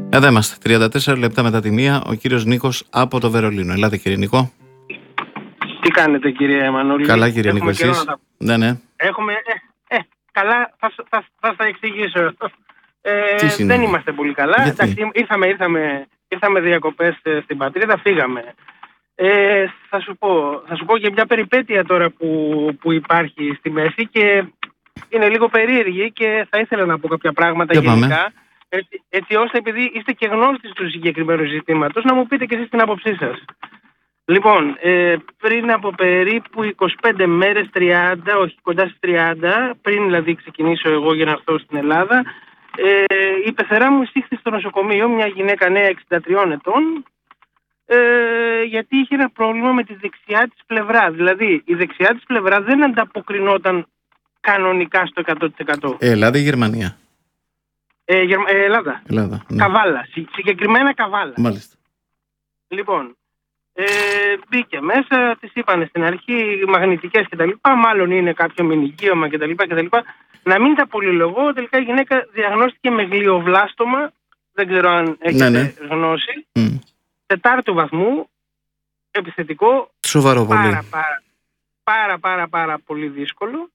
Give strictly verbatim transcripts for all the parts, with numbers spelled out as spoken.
Εδώ είμαστε, τριάντα τέσσερα λεπτά μετά τη μία, ο κύριος Νίκος από το Βερολίνο. Ελάτε κύριε Νίκο. Τι κάνετε κύριε Εμμανούλη? Καλά κύριε Νίκο, εσείς? Τα... Ναι, ναι. Έχουμε, ε, ε, καλά, θα, θα, θα τα εξηγήσω. Ε, Τι δεν είμαστε πολύ καλά. Γιατί? Ήρθαμε, ήρθαμε, ήρθαμε διακοπές στην πατρίδα, φύγαμε. Ε, θα, σου πω, θα σου πω και μια περιπέτεια τώρα που, που υπάρχει στη μέση και είναι λίγο περίεργη και θα ήθελα να πω κάποια πράγματα Για γενικά. Πάμε. Έτσι, έτσι ώστε, επειδή είστε και γνώστης του συγκεκριμένου ζητήματος, να μου πείτε και εσείς την άποψή σας. Λοιπόν, ε, πριν από περίπου είκοσι πέντε μέρες, τριάντα, όχι κοντά στις τριάντα, πριν δηλαδή ξεκινήσω εγώ για να έρθω στην Ελλάδα, ε, η πεθερά μου εισήχθη στο νοσοκομείο, μια γυναίκα νέα εξήντα τριών ετών, ε, γιατί είχε ένα πρόβλημα με τη δεξιά της πλευρά. Δηλαδή, η δεξιά της πλευρά δεν ανταποκρινόταν κανονικά στο εκατό τοις εκατό. Ε, Ελλάδα ή Γερμανία? Ε, Γερμα... ε, Ελλάδα. Ελλάδα, ναι. Καβάλα. Συ... Συγκεκριμένα Καβάλα. Μάλιστα. Λοιπόν, ε, μπήκε μέσα, της είπανε στην αρχή μαγνητικές κτλ. Μάλλον είναι κάποιο μηνυγίωμα κτλ. κτλ. Να μην τα πολυλογώ, τελικά η γυναίκα διαγνώστηκε με γλιοβλάστομα. Δεν ξέρω αν έχετε ναι, ναι. γνώση. Mm. Τετάρτου βαθμού, επιθετικό. Σοβαρό πολύ. Πάρα, πάρα, πάρα, πάρα, πάρα πολύ δύσκολο.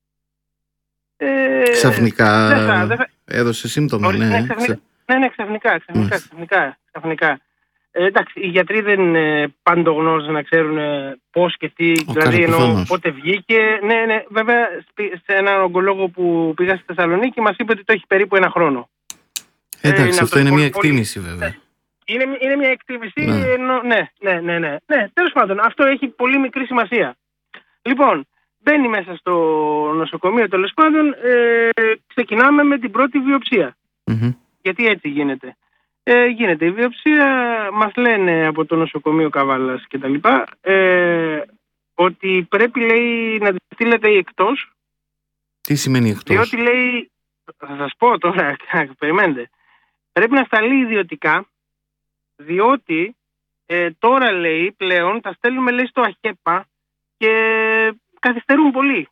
Ε, ξαφνικά δεν θα, δεν θα... έδωσε σύμπτωμα, Ορίστε, ναι. Ναι, ξαφνικά, ναι, ναι, ξαφνικά, ξαφνικά, ξαφνικά, ξαφνικά. Ε, εντάξει, οι γιατροί δεν είναι παντογνώστες να ξέρουν πώς και τι, Ο δηλαδή ενώ πότε βγήκε. Ναι, ναι, βέβαια σε έναν ογκολόγο που πήγα στη Θεσσαλονίκη μας είπε ότι το έχει περίπου ένα χρόνο. Εντάξει, ε, είναι αυτό είναι πολύ, μια εκτίμηση πολύ, βέβαια. Είναι, είναι μια εκτίμηση, ναι. Ενώ, ναι, ναι, ναι, ναι, ναι. Τέλος πάντων, αυτό έχει πολύ μικρή σημασία. Λοιπόν, μπαίνει μέσα στο νοσοκομείο, τέλος πάντων, ε, ξεκινάμε με την πρώτη βιοψία. Mm-hmm. Γιατί έτσι γίνεται. Ε, γίνεται η βιοψία, μας λένε από το νοσοκομείο Καβάλας και τα λοιπά, ε, ότι πρέπει, λέει, να τη στείλετε εκτός. Τι σημαίνει εκτός? Διότι, λέει, θα σας πω τώρα, περιμένετε, πρέπει να σταλεί ιδιωτικά, διότι ε, τώρα, λέει, πλέον τα στέλνουμε, λέει, στο ΑΧΕΠΑ και καθυστερούν πολύ.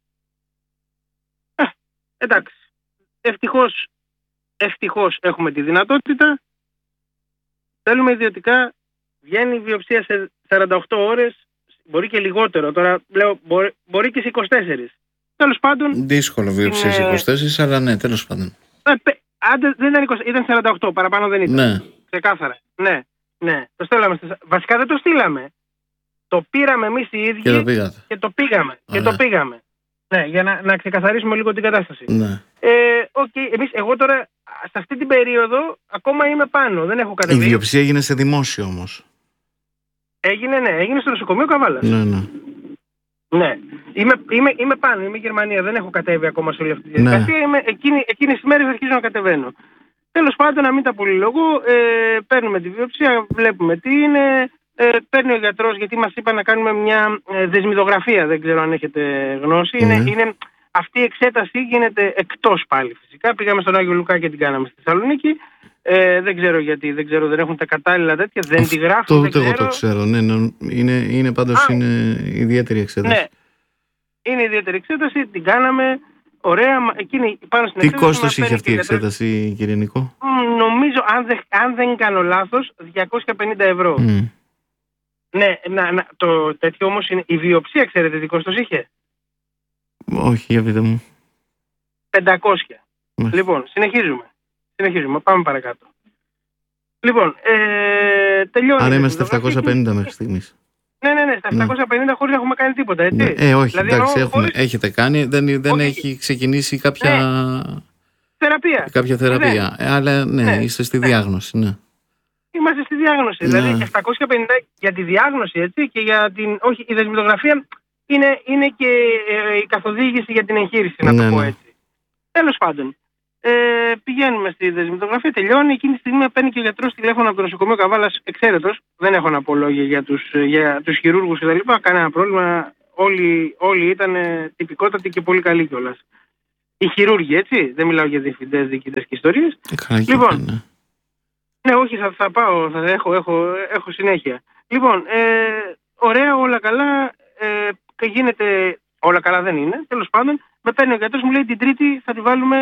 Ε, εντάξει, ευτυχώς, ευτυχώς έχουμε τη δυνατότητα. Θέλουμε ιδιωτικά, βγαίνει η βιοψία σε σαράντα οκτώ ώρες, μπορεί και λιγότερο, τώρα λέω μπορεί, μπορεί και σε είκοσι τέσσερις. Τέλος πάντων... Δύσκολο βιοψία σε είκοσι τέσσερις, αλλά ναι, τέλος πάντων. Ε, άντε, δεν ήταν είκοσι, ήταν σαράντα οκτώ, παραπάνω δεν ήταν. Ναι. Ξεκάθαρα. Ναι, ναι. Το στέλναμε. Βασικά δεν το στείλαμε. Το πήραμε εμείς οι ίδιοι και το, πήγατε. και το πήγαμε. Ωραία. Και το πήγαμε. Ναι, για να, να ξεκαθαρίσουμε λίγο την κατάσταση. Ναι. Ε, okay, εμείς, εγώ τώρα, σε αυτή την περίοδο, ακόμα είμαι πάνω. Δεν έχω κατεβεί. Η βιοψία έγινε σε δημόσιο όμως. Έγινε, ναι. Έγινε στο νοσοκομείο Καβάλας. Ναι, ναι. Ναι. Είμαι, είμαι, είμαι πάνω. Είμαι Γερμανία. Δεν έχω κατέβει ακόμα σε όλη αυτή τη διαδικασία. Ναι. Είμαι, εκείνη, εκείνες τις μέρες αρχίζω να κατεβαίνω. Τέλος πάντων, να μην τα πολυλογώ, ε, παίρνουμε τη βιοψία, βλέπουμε τι είναι. Ε, παίρνει ο γιατρός, γιατί μας είπα να κάνουμε μια ε, δεσμιδογραφία, δεν ξέρω αν έχετε γνώση. Mm. Είναι, είναι, αυτή η εξέταση γίνεται εκτός πάλι φυσικά. Πήγαμε στον Άγιο Λουκά και την κάναμε στη Θεσσαλονίκη. Ε, δεν ξέρω γιατί, δεν ξέρω, δεν έχουν τα κατάλληλα τέτοια, δεν Αυτό τη γράφουν. Ούτε εγώ το ξέρω, ναι, ναι, είναι, είναι πάντως είναι ιδιαίτερη εξέταση. Ναι, είναι ιδιαίτερη εξέταση, την κάναμε. Ωραία, εκείνη πάνω στην Τι εξέταση. Τι κόστος είχε αυτή η εξέταση, κύριε Νικό? Νομίζω, αν δεν, αν δεν κάνω λάθος, διακόσια πενήντα ευρώ. Mm. Ναι, να, να, το τέτοιο όμως είναι. Η βιοψία, ξέρετε τι κόστος είχε? Όχι, για πείτε μου. πεντακόσια. Mm. Λοιπόν, συνεχίζουμε. Συνεχίζουμε, πάμε παρακάτω. Λοιπόν, ε, τελειώνει. Άρα είμαστε επτακόσια πενήντα μέχρι στιγμής. Ναι, ναι, ναι, στα επτακόσια πενήντα ναι. Χωρίς να έχουμε κάνει τίποτα, έτσι. Ναι. Ε, όχι, δηλαδή, εντάξει, έχουμε, χωρίς... έχετε κάνει, δεν, δεν έχει ξεκινήσει κάποια... Ναι. Θεραπεία. Κάποια θεραπεία, ναι. Ε, αλλά ναι, ναι, είστε στη διάγνωση, ναι. Είμαστε στη διάγνωση, ναι. Δηλαδή επτακόσια πενήντα για τη διάγνωση, έτσι, και για την... Όχι, η δεσμητογραφία είναι, είναι και ε, η καθοδήγηση για την εγχείρηση, να ναι, το πω έτσι. Ναι. Τέλος πάντων. Ε, πηγαίνουμε στη δεσμητογραφία, τελειώνει. Εκείνη τη στιγμή παίρνει και ο γιατρός τηλέφωνο από το νοσοκομείο Καβάλας, εξαίρετος. Δεν έχω να πω λόγια για τους, για τους χειρούργους κτλ. Κανένα πρόβλημα. Όλοι, όλοι ήταν τυπικότατοι και πολύ καλοί κιόλας. Οι χειρούργοι, έτσι. Δεν μιλάω για διευθυντές, διοικητές και ιστορίες. Ε, λοιπόν, ναι. ναι, όχι, θα, θα πάω, θα έχω, έχω, έχω συνέχεια. Λοιπόν, ε, ωραία, όλα καλά. Ε, και γίνεται. Όλα καλά δεν είναι. Τέλος πάντων, με παίρνει ο γιατρός, μου λέει την Τρίτη θα τη βάλουμε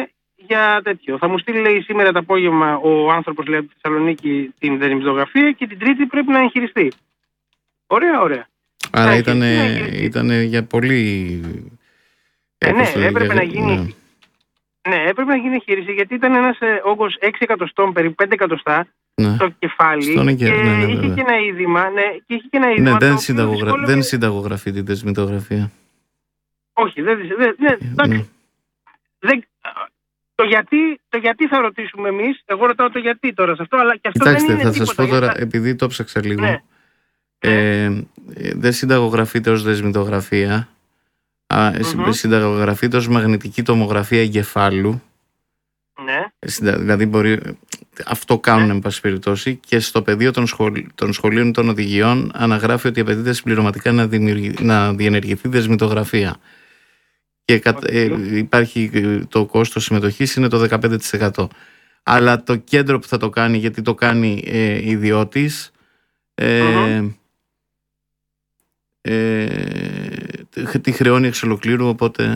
για τέτοιο. Θα μου στείλει, λέει, σήμερα το απόγευμα ο άνθρωπος, λέει, από τη Θεσσαλονίκη την δερμητογραφία και την Τρίτη πρέπει να εγχειριστεί. Ωραία, ωραία. Άρα ήταν, ήταν για πολύ... Ε, ναι, έπρεπε για... να γίνει... Ναι. Ναι, έπρεπε να γίνει εγχείρηση γιατί ήταν ένας ε, όγκος έξι εκατοστών, περίπου πέντε εκατοστά, ναι, στο κεφάλι. Στον και, ναι, ναι, είχε και ένα είδημα. Ναι, και είχε και ένα είδημα. Ναι, δεν, συνταγογρα... δυσκόλευε... δεν συνταγογραφεί την δεσμητογραφία. Όχι, δεν. δεν, δεν, ναι. δεν το, γιατί, το γιατί θα ρωτήσουμε εμείς. Εγώ ρωτάω το γιατί τώρα σε αυτό, αλλά και αυτό. Κοιτάξτε, δεν είναι θα σας πω τώρα, επειδή το ψάξα λίγο. Ναι. Ε, ε, δεν συνταγογραφείται ως δεσμητογραφία. Mm-hmm. Συνταγογραφείται ως μαγνητική τομογραφία εγκεφάλου. Ναι. Δηλαδή μπορεί, αυτό κάνουν, ναι, εν πάση περιπτώσει, και στο πεδίο των, σχολ, των σχολείων των οδηγιών αναγράφει ότι απαιτείται συμπληρωματικά να, να διενεργηθεί δεσμητογραφία. Και okay. ε, υπάρχει το κόστος συμμετοχής είναι το δεκαπέντε τοις εκατό. Αλλά το κέντρο που θα το κάνει, γιατί το κάνει ε, ιδιώτης, ε, mm-hmm. ε, τη χρεώνει εξ ολοκλήρου, οπότε...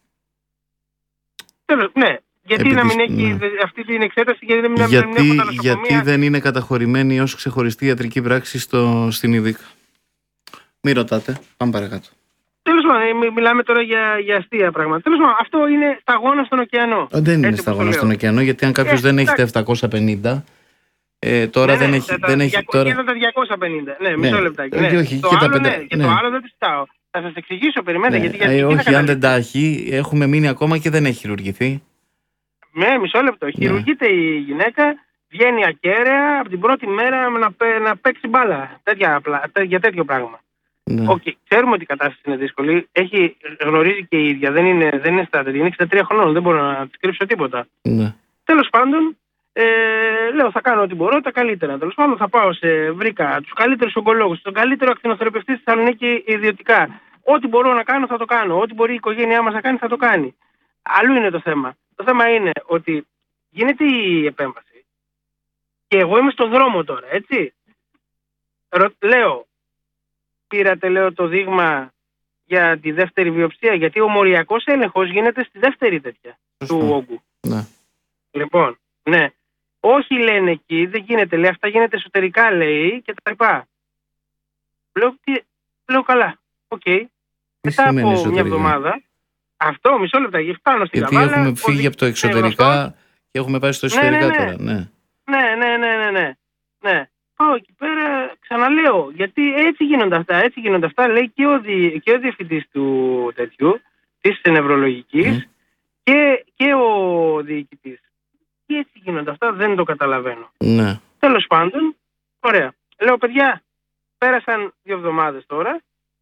Ναι, γιατί Επειδή, να μην έχει ναι. αυτή την εξέταση, γιατί, να γιατί, μην έχουν τα νοσοκομεία. Γιατί δεν είναι καταχωρημένη ως ξεχωριστή ιατρική πράξη στο, στην ΙΔΙΚ. Μην ρωτάτε, πάμε παρακάτω. Τέλος πάντων, μιλάμε τώρα για, για αστεία πράγματα. Τέλος πάντων, αυτό είναι σταγόνα στον ωκεανό. Δεν είναι σταγόνα στον ωκεανό, γιατί αν κάποιος ε, δεν έχει τα επτακόσια πενήντα... Ε, τώρα ναι, δεν ναι, έχει. Τα, δεν τα, έχει τώρα... τα διακόσια πενήντα. Ναι, μισό ναι. λεπτάκι. Ναι. Ναι. Όχι, το και άλλο, τα πεντα... ναι, και ναι. το άλλο δεν το συζητάω. Θα σας εξηγήσω, περιμένετε. Ναι. Γιατί, γιατί, ε, γιατί όχι, αν δεν τα έχει, έχουμε μείνει ακόμα και δεν έχει χειρουργηθεί. Ναι, μισό λεπτό. Ναι. Χειρουργείται η γυναίκα, βγαίνει ακέραια από την πρώτη μέρα να, να παίξει μπάλα. Τέτοια, για τέτοιο πράγμα. Ναι. Okay, ξέρουμε ότι η κατάσταση είναι δύσκολη. Έχει, γνωρίζει και η ίδια. Δεν είναι, δεν είναι στρατηγική. Είναι εξήντα τρία χρονών. Δεν μπορώ να τη κρύψω τίποτα. Ναι. Τέλος πάντων, ε, λέω θα κάνω ό,τι μπορώ, τα καλύτερα. Τέλος πάντων, θα πάω σε. Βρήκα τους καλύτερους ογκολόγους, τον καλύτερο ακτινοθεραπευτή στη Θεσσαλονίκη ιδιωτικά. Ό,τι μπορώ να κάνω θα το κάνω. Ό,τι μπορεί η οικογένειά μας να κάνει θα το κάνει. Αλλού είναι το θέμα. Το θέμα είναι ότι γίνεται η επέμβαση και εγώ είμαι στον δρόμο τώρα, έτσι. Ρω, λέω. Πήρατε, λέω, το δείγμα για τη δεύτερη βιοψία, γιατί ο μοριακός έλεγχος γίνεται στη δεύτερη τέτοια του όγκου. Ναι. Λοιπόν, ναι. Όχι, λένε εκεί, δεν γίνεται, λέει, αυτά γίνεται εσωτερικά, λέει, και τα λοιπά. Λέω, τι, λέω καλά, οκ. Okay. Μετά από εσωτερικά. Μια εβδομάδα, αυτό, μισό λεπτά, φτάνω στην γιατί Καβάλα. Έχουμε φύγει από το εξωτερικά και έχουμε πάει στο εσωτερικά, ναι, ναι, ναι. τώρα, ναι. Ναι, ναι, ναι, ναι, ναι. ναι. Πάω εκεί πέρα, ξαναλέω, γιατί έτσι γίνονται αυτά, έτσι γίνονται αυτά, λέει και ο, δι, και ο διευθυντής του τέτοιου, της νευρολογικής, mm. και, και ο διοικητής. Και έτσι γίνονται αυτά, δεν το καταλαβαίνω. Ναι. Τέλος πάντων, ωραία. Λέω, παιδιά, πέρασαν δύο εβδομάδες τώρα,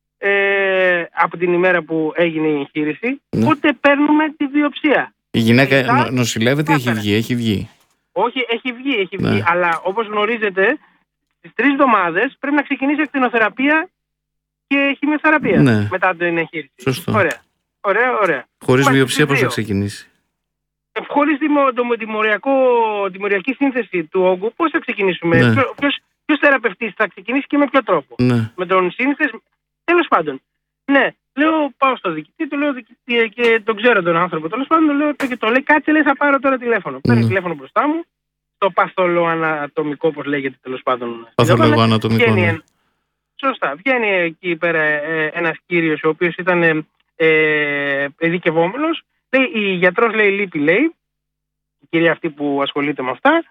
ε, από την ημέρα που έγινε η εγχείρηση, ναι. Πότε παίρνουμε τη βιοψία. Η γυναίκα Μετά, νο, νοσηλεύεται ή έχει βγει, έχει βγει. Όχι, έχει βγει, έχει βγει, ναι. Αλλά όπως γνωρίζετε, στις τρεις εβδομάδες πρέπει να ξεκινήσει ακτινοθεραπεία και χημειοθεραπεία, ναι. Μετά την εγχείρηση. Σωστό. Ωραία, ωραία, ωραία. Χωρίς βιοψία πώς θα ξεκινήσει. Ε, χωρίς τη μοριακή σύνθεση του όγκου, πώς θα ξεκινήσουμε. Ναι. Ποιος, ποιος, ποιος θεραπευτής θα ξεκινήσει και με ποιο τρόπο. Ναι. Με τον σύνθεση. Τέλος πάντων. Ναι, λέω, πάω στο διοικητή, του λέω διοικητή και τον ξέρω τον άνθρωπο. Τέλος πάντων, λέω και το λέει, κάτσε, λέει, θα πάρω τώρα τηλέφωνο. Ναι. Παίρνει τηλέφωνο μπροστά μου. Το παθολογοανατομικό, όπως λέγεται, τέλος πάντων. Παθολογοανατομικό. Ναι. Σωστά. Βγαίνει εκεί πέρα ε, ένας κύριος, ο οποίος ήταν ε, ε, ειδικευόμενος. Λέει, η γιατρός, λέει, λείπει, λέει, η κυρία αυτή που ασχολείται με αυτά.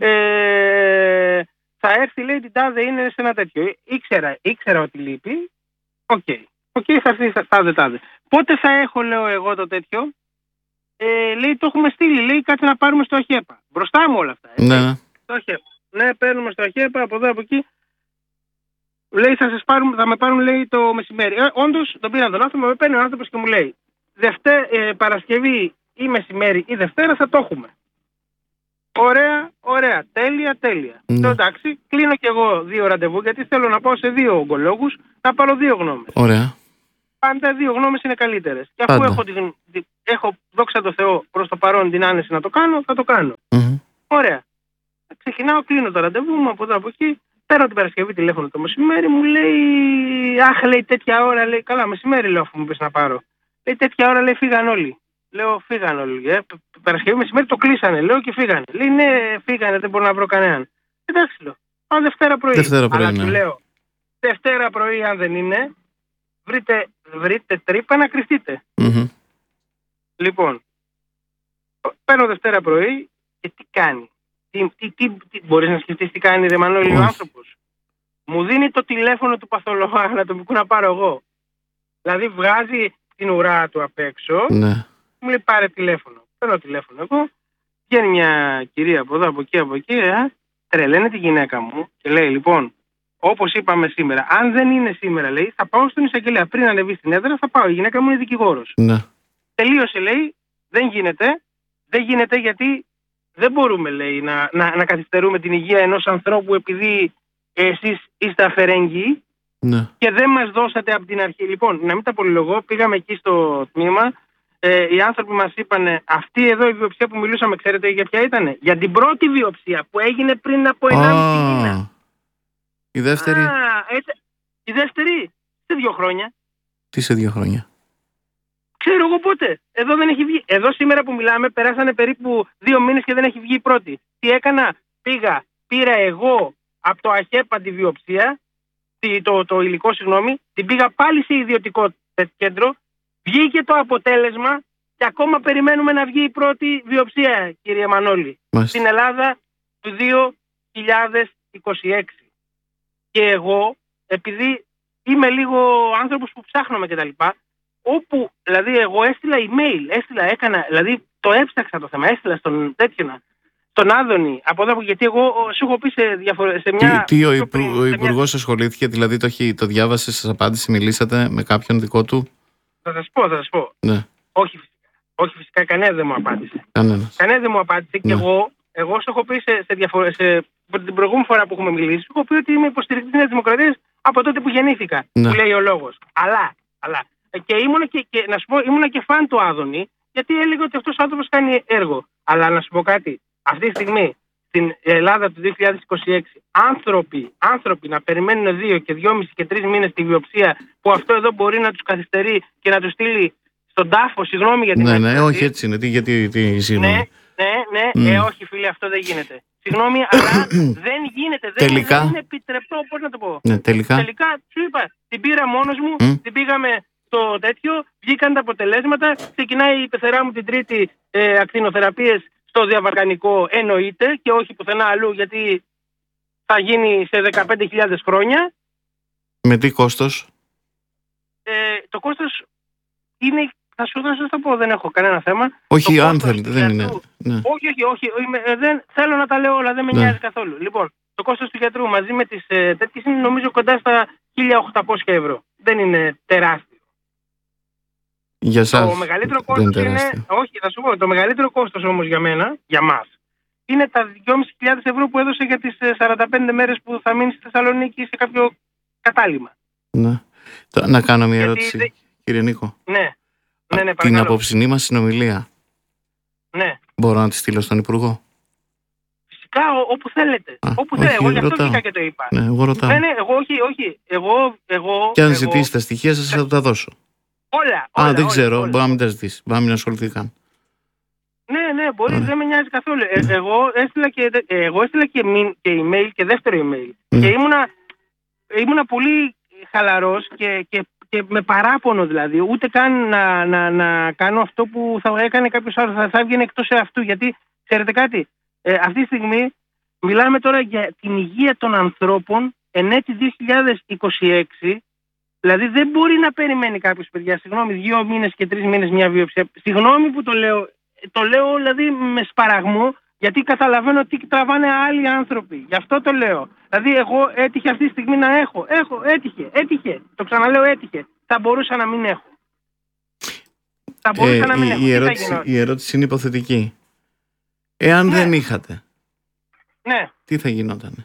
Ε, θα έρθει, λέει, την τάδε είναι σε ένα τέτοιο. Ήξερα, ήξερα ότι λείπει. Οκ. Okay. Οκ, okay, θα έρθει τάδε, τάδε. Πότε θα έχω, λέω εγώ, το τέτοιο. Ε, λέει, το έχουμε στείλει, λέει, κάτσε να πάρουμε στο ΑΧΕΠΑ. Μπροστά μου όλα αυτά. Ε. Ναι. Στο ΑΧΕΠΑ. Ναι, παίρνουμε στο ΑΧΕΠΑ, από εδώ, από εκεί. Λέει, θα, σας πάρουν, θα με πάρουν, λέει, το μεσημέρι. Ε, όντως, τον πήραν τον άνθρωπο, με παίρνει ο άνθρωπος και μου λέει, Δευτέ, ε, Παρασκευή ή μεσημέρι ή Δευτέρα θα το έχουμε. Ωραία, ωραία, τέλεια, τέλεια. Ναι. Το εντάξει, κλείνω κι εγώ δύο ραντεβού, γιατί θέλω να πάω σε δύο ογκολόγους, να πάρω δύο γνώμες. Ωραία. Πάντα δύο γνώμες είναι καλύτερες. Και αφού έχω, την, έχω, δόξα τω Θεώ, προς το παρόν την άνεση να το κάνω, θα το κάνω. Mm-hmm. Ωραία. Ξεκινάω, κλείνω το ραντεβού μου από εδώ από εκεί. Παίρνω την Παρασκευή τηλέφωνο το μεσημέρι, μου λέει, αχ, λέει, τέτοια ώρα, λέει, καλά, μεσημέρι λέω, αφού μου πες να πάρω. Λέει, τέτοια ώρα, λέει, φύγαν όλοι. Λέω, φύγανε όλοι. Ε. Παρασκευή μεσημέρι το κλείσανε. Λέω και φύγανε. Λέει, ναι, φύγανε, δεν μπορώ να βρω κανέναν. Εντάξει, λέω. Α, Δευτέρα πρωί. Δευτέρα πρωί, Αλλά ναι. του λέω, Δευτέρα πρωί, αν δεν είναι, βρείτε, βρείτε τρύπα να κρυφτείτε. Mm-hmm. Λοιπόν, παίρνω Δευτέρα πρωί και τι κάνει. Τι, τι, τι, τι, μπορείς να σκεφτείς τι κάνει, ρε Μανώλη, ο άνθρωπος. Μου δίνει το τηλέφωνο του παθολόγου ανατομικού να πάρω εγώ. Δηλαδή βγάζει την ουρά του απ' έξω, ναι. Μου λέει πάρε τηλέφωνο. Παίρνω τηλέφωνο εγώ, βγαίνει μια κυρία από εδώ, από εκεί, από εκεί, ε, τρελαίνει τη γυναίκα μου και λέει λοιπόν, όπως είπαμε σήμερα, αν δεν είναι σήμερα, λέει, θα πάω στον εισαγγελέα. Πριν ανεβεί στην έδρα, θα πάω. Η γυναίκα μου είναι δικηγόρος. Ναι. Τελείωσε, λέει, δεν γίνεται. Δεν γίνεται γιατί δεν μπορούμε, λέει, να, να, να καθυστερούμε την υγεία ενός ανθρώπου επειδή εσείς είστε αφαιρέγγιοι ναι. και δεν μας δώσατε από την αρχή. Λοιπόν, να μην τα πολυλογώ, πήγαμε εκεί στο τμήμα. Ε, οι άνθρωποι μας είπαν, αυτή εδώ η βιοψία που μιλούσαμε, ξέρετε για ποια ήταν? Για την πρώτη βιοψία που έγινε πριν από ενάμιση μήνα. Η δεύτερη. Α, έτσι, η δεύτερη σε δύο χρόνια. Τι σε δύο χρόνια? Ξέρω εγώ πότε. Εδώ δεν έχει βγει. Εδώ σήμερα που μιλάμε περάσανε περίπου δύο μήνες και δεν έχει βγει η πρώτη. Τι έκανα? Πήγα, πήρα εγώ από το ΑΧΕΠΑ τη βιοψία, το, το, το υλικό, συγγνώμη, την πήγα πάλι σε ιδιωτικό κέντρο, βγήκε το αποτέλεσμα και ακόμα περιμένουμε να βγει η πρώτη βιοψία, κύριε Μανώλη, Μάλιστα. στην Ελλάδα του δύο χιλιάδες είκοσι έξι. Και εγώ, επειδή είμαι λίγο άνθρωπος που ψάχνομαι κτλ., όπου, δηλαδή, εγώ έστειλα email, έστειλα, έκανα, δηλαδή, το έψαξα το θέμα, έστειλα στον τέτοιον, στον Άδωνη, από εδώ, γιατί εγώ σου έχω πει σε, διαφορε... σε μια... Τι, τι ο, υπου, ο Υπουργός μια... ασχολήθηκε, δηλαδή το, το διάβασε, σας απάντησε, μιλήσατε με κάποιον δικό του? Θα σας πω, θα σας πω. Ναι. Όχι φυσικά. Όχι φυσικά, κανένα δεν μου απάντησε. Κανένας. Κανένα δεν μου απάντησε ναι. Και εγώ, εγώ σου έχω πει σε, σε, διαφορε... σε την προηγούμενη φορά που έχουμε μιλήσει, σου έχω πει ότι είμαι υποστηρικτής της Νέας Δημοκρατίας από τότε που γεννήθηκα, ναι. Που λέει ο λόγος. Αλλά, αλλά, και ήμουνα και, και, να σου πω, ήμουνα και φαν του Άδωνη, γιατί έλεγε ότι αυτός ο άνθρωπος κάνει έργο. Αλλά να σου πω κάτι, αυτή τη στιγμή στην Ελλάδα του δύο χιλιάδες είκοσι έξι άνθρωποι, άνθρωποι να περιμένουν δύο και δυόμισι και τρεις μήνες τη βιοψία, που αυτό εδώ μπορεί να τους καθυστερεί και να τους στείλει στον τάφο, συγγνώμη για την Ναι, ναι, όχι έτσι είναι. Τι, γιατί, τι, συγγνώμη. Ναι, ναι, ναι, mm. ε, όχι φίλε, αυτό δεν γίνεται. Συγγνώμη, αλλά δεν γίνεται. Δεν, τελικά, δεν είναι επιτρεπτό, πώς να το πω. Ναι, τελικά. Τελικά, σου είπα, την πήρα μόνος μου, Mm. την πήγαμε στο τέτοιο, βγήκαν τα αποτελέσματα, ξεκινάει η πεθερά μου την τρίτη ε, ακτινοθεραπείες στο διαβαλκανικό, εννοείται, και όχι πουθενά αλλού, γιατί θα γίνει σε δεκαπέντε χιλιάδες χρόνια. Με τι κόστος? Ε, το κόστος είναι, θα σου, θα σου το πω, δεν έχω κανένα θέμα. Όχι, το αν θέλετε, δεν είναι. Ναι. Όχι, όχι, όχι, είμαι, ε, δεν, θέλω να τα λέω όλα, δεν με ναι. νοιάζει καθόλου. Λοιπόν, το κόστος του γιατρού μαζί με τις ε, τέτοιες είναι νομίζω κοντά στα χίλια οκτακόσια ευρώ. Δεν είναι τεράστιο. Για σας το μεγαλύτερο κόστος είναι, είναι, όχι, θα σου πω, το μεγαλύτερο κόστος όμως για μένα, για μας, είναι τα δυόμισι χιλιάδες ευρώ που έδωσε για τις σαράντα πέντε μέρες που θα μείνει στη Θεσσαλονίκη σε κάποιο κατάλημα. Ναι. Να κάνω μια Γιατί ερώτηση, δε... κύριε Νίκο. Ναι, ναι, ναι, την απόψινή μας συνομιλία, ναι. μπορώ να τη στείλω στον Υπουργό? Φυσικά, ό, όπου θέλετε. Α, όπου όχι, θέλετε. Εγώ γι' αυτό ρωτάω. βγήκα και το είπα. Ναι, εγώ ρωτάω. Ναι, ναι, εγώ όχι, όχι. Εγώ, εγώ, και αν εγώ... ζητήσει τα στοιχεία σας, θα τα δώσω. Όλα, όλα. Α, δεν όλα, ξέρω, όλα. μπορεί να μην τα ζητήσει, μπορεί να μην ασχοληθεί καν. Ναι, ναι, μπορεί, mm. δεν με νοιάζει καθόλου. Ε, εγώ έστειλα και, ε, εγώ έστειλα και, και email και δεύτερο email. Mm. Και ήμουνα, ήμουνα πολύ χαλαρός και, και, και με παράπονο δηλαδή. Ούτε καν να, να, να κάνω αυτό που θα έκανε κάποιος άλλος. Θα, θα έβγαινε εκτός αυτού. Γιατί, ξέρετε κάτι, ε, αυτή τη στιγμή μιλάμε τώρα για την υγεία των ανθρώπων εν έτη δύο χιλιάδες είκοσι έξι. Δηλαδή δεν μπορεί να περιμένει κάποιος, παιδιά, συγγνώμη, δύο μήνες και τρεις μήνες μια βιοψία. Συγγνώμη που το λέω, το λέω δηλαδή με σπαραγμό, γιατί καταλαβαίνω τι τραβάνε άλλοι άνθρωποι. Γι' αυτό το λέω. Δηλαδή εγώ έτυχε αυτή τη στιγμή να έχω. Έχω, έτυχε, έτυχε. Το ξαναλέω, έτυχε. Θα μπορούσα να μην έχω. Θα μπορούσα ε, να μην η, έχω. Η ερώτηση, η ερώτηση είναι υποθετική. Εάν ναι. δεν είχατε, ναι. τι θα γινότανε?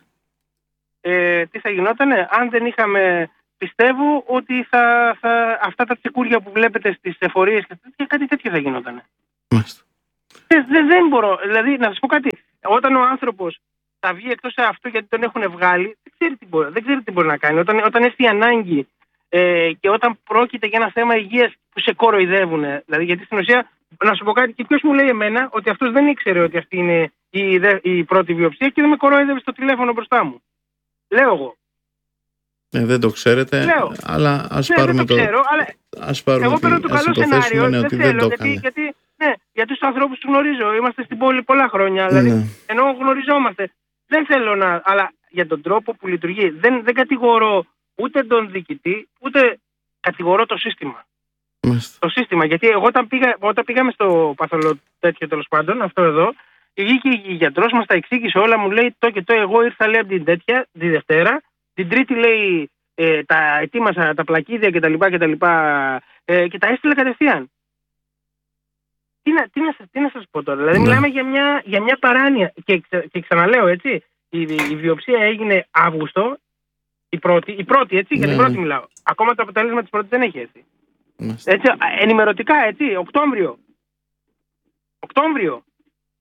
Ε, τι θα γινότανε αν δεν είχαμε... Πιστεύω ότι θα, θα, αυτά τα τσεκούρια που βλέπετε στις εφορίες και τέτοια, κάτι τέτοιο θα γινότανε. Μάλιστα. Δεν, δεν, δεν μπορώ. Δηλαδή, να σας πω κάτι. Όταν ο άνθρωπος θα βγει εκτός αυτού γιατί τον έχουν βγάλει, δεν ξέρει τι μπορεί, δεν ξέρει τι μπορεί να κάνει. Όταν, όταν έρθει η ανάγκη ε, και όταν πρόκειται για ένα θέμα υγείας που σε κοροϊδεύουν. Δηλαδή, γιατί στην ουσία να σου πω κάτι, και ποιος μου λέει εμένα ότι αυτός δεν ήξερε ότι αυτή είναι η, η πρώτη βιοψία και δεν με κορόιδευε στο τηλέφωνο μπροστά μου. Λέω εγώ. Ε, δεν το ξέρετε, Λέω. αλλά ας ναι, πάρουμε δεν το, το. ξέρω, αλλά ας πάρουμε εγώ παίρνω ότι, το καλό το σενάριο. ναι, Δεν ότι θέλω, δεν το γιατί, έκανε. γιατί, ναι, γιατί τους ανθρώπους τους γνωρίζω. Είμαστε στην πόλη πολλά χρόνια. Δηλαδή, ναι. ενώ γνωριζόμαστε. Δεν θέλω να. Αλλά για τον τρόπο που λειτουργεί, δεν, δεν κατηγορώ ούτε τον διοικητή, ούτε κατηγορώ το σύστημα. Μάλιστα. Το σύστημα. Γιατί εγώ όταν, πήγα, όταν πήγαμε στο παθολο τέτοιο τέλος πάντων, αυτό εδώ, βγήκε η γιατρός, μας τα εξήγησε όλα, μου λέει το και το. Εγώ ήρθα, λέει, από την τέτοια, τη Δευτέρα. Την Τρίτη, λέει, ε, τα ετοίμασα τα πλακίδια κτλ. Και, και, ε, και τα έστειλε κατευθείαν. Τι να, τι, να, τι να σας πω τώρα. Δηλαδή, ναι. μιλάμε για μια, για μια παράνοια. Και, και ξαναλέω, έτσι, η, η βιοψία έγινε Αύγουστο, η πρώτη, η πρώτη έτσι, για ναι, την πρώτη ναι. μιλάω. Ακόμα το αποτέλεσμα της πρώτης δεν έχει έρθει. Μάλιστα. Έτσι, ενημερωτικά, έτσι, Οκτώβριο. Οκτώβριο.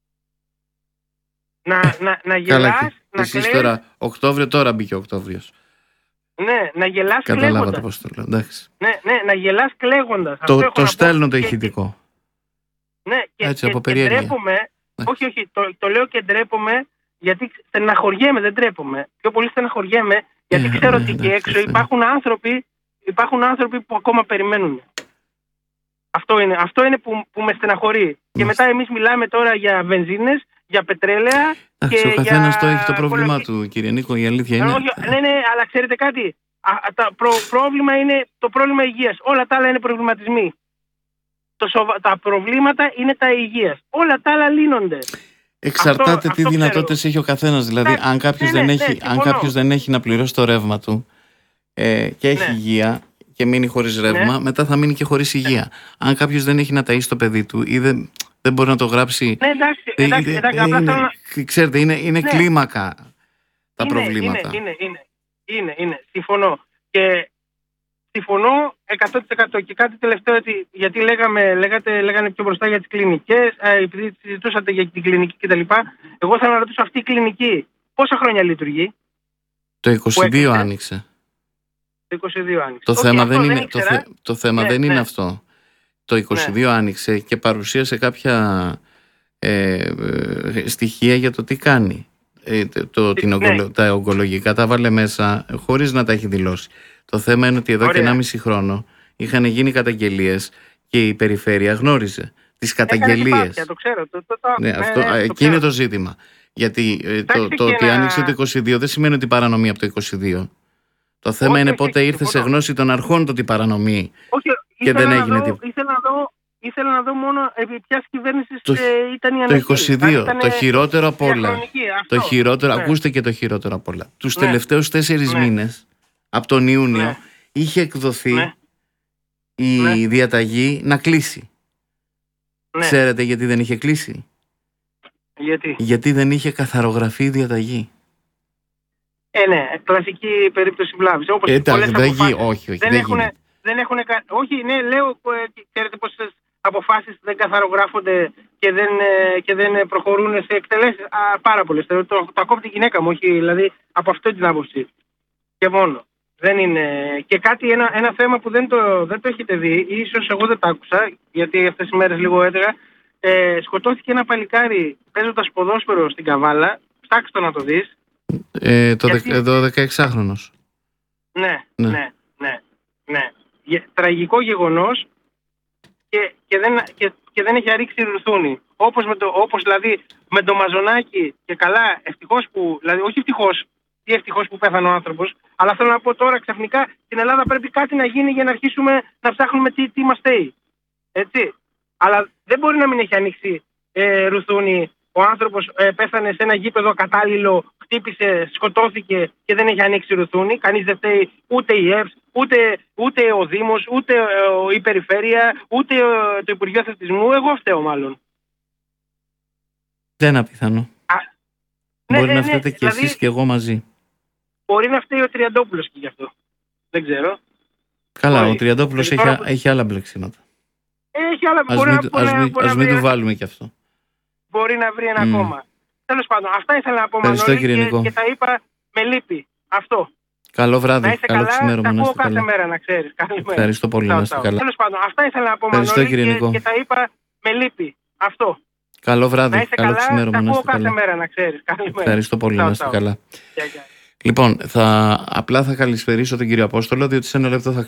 Να, να, να γελάς, Καλά, να εσείς κλαις. τώρα, Οκτώβριο, τώρα μπήκε Οκτώβριος. Ναι, να γελάς Καταλάβατε κλαίγοντας. πώς το λέω, εντάξει. Ναι, ναι, να γελάς κλαίγοντας. Αυτό Το, έχω το να πω. στέλνω το Και- ηχητικό. Ναι, και, Έτσι, και, από και περιέργεια. ντρέπομαι. Ναι. Όχι, όχι, το, το λέω και ντρέπομαι γιατί στεναχωριέμαι, δεν ντρέπομαι. Πιο πολύ στεναχωριέμαι γιατί Ε, ξέρω ναι, ότι εκεί εντάξει, έξω αυτό είναι. υπάρχουν άνθρωποι, υπάρχουν άνθρωποι που ακόμα περιμένουν. Αυτό είναι, αυτό είναι που, που με στεναχωρεί. Και μετά εμείς μιλάμε τώρα για βενζίνες, για πετρέλαια. Εντάξει, και ο καθένας για το έχει το πρόβλημά οικολογική- του, κύριε Νίκο, η αλήθεια είναι. Όχι, ναι, ναι, αλλά ξέρετε κάτι. Α, α, τα προ, πρόβλημα είναι το πρόβλημα υγείας. Όλα τα άλλα είναι προβληματισμοί. Το σοβα... Τα προβλήματα είναι τα υγείας. Όλα τα άλλα λύνονται. Εξαρτάται αυτό- τι αυτό δυνατότητες έχει ο καθένας. Δηλαδή, Εντάξει, αν κάποιος ναι, δεν, ναι, έχει, ναι, αν συμφωνώ. κάποιος δεν έχει να πληρώσει το ρεύμα του ε, και έχει Ναι. υγεία και μείνει χωρίς ρεύμα, Ναι. μετά θα μείνει και χωρίς υγεία. Αν κάποιος δεν έχει να ταΐσει το παιδί του ή δεν, δεν μπορεί να το γράψει. Ναι, εντάξει, ε, εντάξει, ε, εντάξει, ε, απλά είναι- θέλω να... Ξέρετε, είναι, είναι Ναι. κλίμακα τα είναι, προβλήματα. Είναι, είναι, είναι, είναι, είναι. Συμφωνώ. Και συμφωνώ εκατό τοις εκατό. Και κάτι τελευταίο, ότι, γιατί λέγαμε, λέγατε, λέγανε πιο μπροστά για τις κλινικές, ε, επειδή συζητούσατε για την κλινική κτλ. Εγώ θέλω να ρωτήσω, αυτή η κλινική πόσα χρόνια λειτουργεί? Το είκοσι δύο έκλεισε. άνοιξε. Το είκοσι δύο άνοιξε. Το Όχι, θέμα, αυτό δεν είναι, το, ήξερα. θε, το θέμα Ναι, δεν είναι ναι. αυτό. Το είκοσι δύο άνοιξε και παρουσίασε κάποια ε, ε, στοιχεία για το τι κάνει. Ε, το, το, την Ναι. ογκολο, τα ογκολογικά τα βάλε μέσα χωρίς να τα έχει δηλώσει. Το θέμα είναι ότι εδώ Ωραία. και ενάμιση χρόνο είχαν γίνει καταγγελίες και η περιφέρεια γνώριζε τις Έκανε καταγγελίες. συμπάθεια, το ξέρω. Το, το, το, Ναι, ναι, αυτό, ναι, το εκεί ξέρω. είναι το ζήτημα. Γιατί ε, το, Εντάξει, το και ότι να- άνοιξε το είκοσι δύο δεν σημαίνει ότι παρανομεί από το είκοσι δύο. Το θέμα Όχι, είναι όχι, πότε όχι, ήρθε σε συμφωνώ. γνώση των αρχών το ότι παρανομεί. Όχι, και ήθελα δεν να έγινε δω, τίποτα. ήθελα να δω, ήθελα να δω μόνο επί ποιας κυβέρνησης Το- ε, ήταν η Το ανοχή. είκοσι δύο, Αν ήταν, το χειρότερο απ' όλα. διαχρονική, αυτό. Το χειρότερο, Ναι. ακούστε και το χειρότερο απ' όλα. Τους Ναι. τελευταίους τέσσερις Ναι. μήνες, από τον Ιούνιο, Ναι. είχε εκδοθεί Ναι. η Ναι. διαταγή να κλείσει. Ναι. Ξέρετε γιατί δεν είχε κλείσει? Γιατί. Γιατί δεν είχε καθαρογραφεί η διαταγή. Ε, ναι, κλασική περίπτωση βλάβης. Όπως Ε, και πολλές εντάξει, δεν αποφάσεις γι- όχι, όχι, δεν δεν έχουν, γίνεται. δεν έχουν, κα- όχι, ναι, λέω, ε, ξέρετε πόσες αποφάσεις δεν καθαρογράφονται και δεν, ε, και δεν προχωρούν σε εκτελέσεις? Α, πάρα πολλές. Το, το, το ακόμη τη γυναίκα μου, όχι, δηλαδή από αυτό την άποψη. Και μόνο. Δεν είναι. Και κάτι, ένα, ένα θέμα που δεν το, δεν το έχετε δει, ίσως εγώ δεν το άκουσα, γιατί αυτές τις μέρες λίγο έτρεγα. Ε, σκοτώθηκε ένα παλικάρι παίζοντας ποδόσφαιρο στην Καβάλα. Ψάξτε το να το δεις. Ε, το Γιατί- δε- εδώ δεκαεξάχρονος. Ναι, Ναι. ναι, ναι, ναι. Γε- Τραγικό γεγονός και, και, δεν, και, και δεν έχει αρρίξει ρουθούνη. Όπως, με το, όπως δηλαδή με το Μαζονάκι και καλά, ευτυχώς που, δηλαδή όχι ευτυχώς, τι ευτυχώς που πέθανε ο άνθρωπος, αλλά θέλω να πω τώρα ξαφνικά στην Ελλάδα πρέπει κάτι να γίνει για να αρχίσουμε να ψάχνουμε τι, τι μας θέει. Έτσι. Αλλά δεν μπορεί να μην έχει ανοίξει ε, ρουθούνη. Ο άνθρωπος ε, πέθανε σε ένα γήπεδο κατάλληλο, χτύπησε, σκοτώθηκε και δεν έχει ανοίξει ρουθούνη. Κανείς δεν φταίει, ούτε η ΕΠΣ, ούτε, ούτε ο Δήμος, ούτε ε, η Περιφέρεια, ούτε ε, το Υπουργείο Αθλητισμού. Εγώ φταίω μάλλον. Δεν είναι απίθανο. Α, ναι, Μπορεί ναι, να ναι, φταίτε κι δηλαδή, εσείς και εγώ μαζί. Μπορεί να φταίει ο Τριαντόπουλος και γι' αυτό. Δεν ξέρω. Καλά, Μπορεί. ο Τριαντόπουλος Και έχει, τώρα- α- έχει άλλα μπλεξίματα. Έχει άλλα, Ας μπορεί, μην, να, του- ας μπορεί, να- μην, μπορεί ας να μην βρει- του βάλουμε κι αυτό. μπορεί να βρει ένα Μμ. ακόμα. Τέλος πάντων, αυτά ήθελα να πω, Ευχαριστώ, Μανώλη, κύριε και, Νικό. και τα είπα με λύπη. Αυτό. Καλό Να βράδυ, είστε καλό καλά, τα ξημέρωμα, να ακούω είστε κάθε καλά. μέρα, να ξέρεις. Καλημέρα. Ευχαριστώ πολύ, να είστε καλά. Τέλος πάντων, αυτά ήθελα να πω, Ευχαριστώ, Μανώλη, κύριε και, Νικό. και τα είπα Με λείπει. Αυτό. Καλό βράδυ. Να είστε Καλό καλά. ξημέρωμα. Τα Να ακούω είστε κάθε καλά. μέρα, να ξέρεις. Καλημέρα. Ευχαριστώ πολύ. Τσάου, Να είστε τσάου. καλά. Γεια, γεια. Λοιπόν, θα, απλά θα καλησπερίσω τον κύριο Απόστολο, διότι σε ένα λεπτό θα